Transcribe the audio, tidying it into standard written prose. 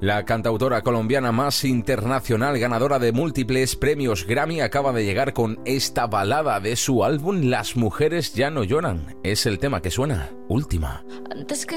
La cantautora colombiana más internacional, ganadora de múltiples premios Grammy, acaba de llegar con esta balada de su álbum Las mujeres ya no lloran. Es el tema que suena, Última. Antes que